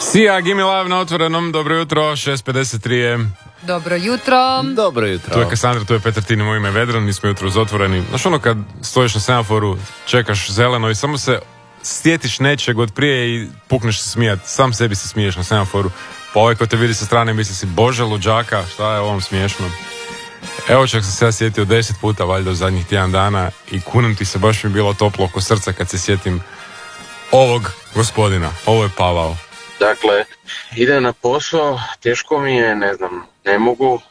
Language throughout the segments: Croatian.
Sija, Gimme Live na otvorenom, dobro jutro, 6:53 je. Dobro jutro. Dobro jutro. Tu je Kassandra, tu je Petar Tini, moje ime je Vedran, mi smo jutro otvoreni. Znaš ono kad stojiš na semaforu, čekaš zeleno i samo se sjetiš nečeg od prije i pukneš se smijat, sam sebi se smiješ na semaforu. Pa ovaj ko te vidi sa strane misli si, bože luđaka, šta je ovom smiješno. Evo čak sam se ja sjetio 10 puta valjda u zadnjih tjedan dana i kunem ti se, baš mi je bilo toplo oko srca kad se sjetim ovog gospodina. Ovo je Pavao. Dakle, ide na posao, teško mi je, ne mogu,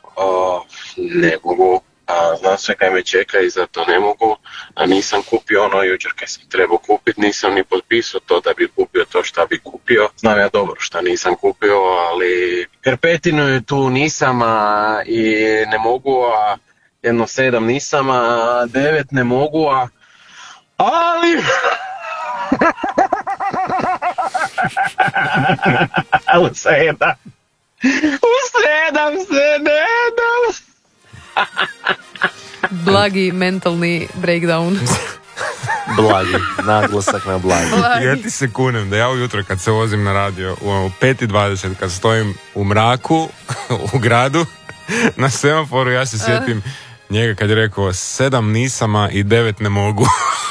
zna se kaj me čeka i zato ne mogu, a nisam kupio ono jučer kaj sam trebao kupiti, nisam ni potpisao to da bi kupio to šta bi kupio, znam ja dobro šta nisam kupio, ali Perpetinu je tu nisam i ne mogu, a 7 nisam, a 9 ne mogu, ali... U 7 se ne dam. Blagi mentalni breakdown. Blagi, naglasak na blagi. Ja ti se kunem da ja ujutro kad se vozim na radio u 5:20 kad stojim u mraku u gradu na semaforu, ja se sjetim njega kad je rekao 7 nisama i 9 ne mogu.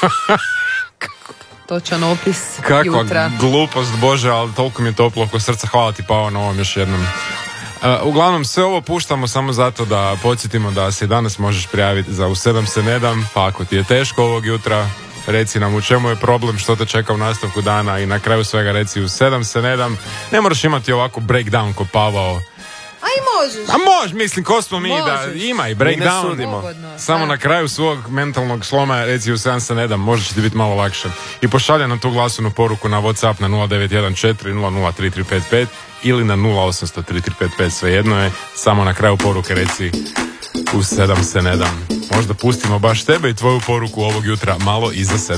Točan opis Kakva jutra. glupost, Bože, ali toliko mi je toplo oko srca. Hvala ti, Pao, na ovom još jednom. Uglavnom, sve ovo puštamo samo zato da podsjetimo da se i danas možeš prijaviti za U 7 se ne dam, pa ako ti je teško ovog jutra, reci nam u čemu je problem, što te čeka u nastavku dana i na kraju svega reci U 7 se ne dam. Ne moraš imati ovako breakdown ko Pavao. A i možeš. A mislim, ko smo mi da ima i breakdown. Samo na kraju svog mentalnog sloma reci U 7 se ne dam, možda će ti biti malo lakše. I pošalja nam tu glasovnu poruku na WhatsApp na 0914 003355 ili na 0800 3355, svejedno je, samo na kraju poruke reci U 7 se ne dam. Možda pustimo baš tebe i tvoju poruku ovog jutra malo iza 7.